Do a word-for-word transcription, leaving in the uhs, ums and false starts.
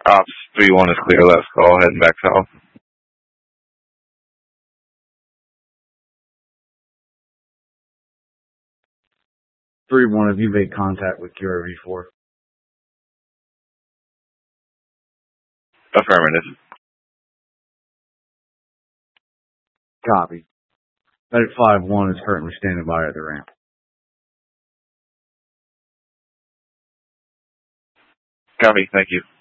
Ops three one is clear. Let's go ahead and back south. three one, have you made contact with Q R V four? Affirmative. Copy. Medic five one is currently standing by at the ramp. Copy. Thank you.